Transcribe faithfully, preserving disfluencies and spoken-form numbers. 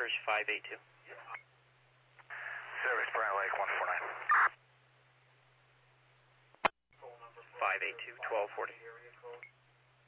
First five eight two. Service Brant Lake one four nine. five eight two, twelve forty.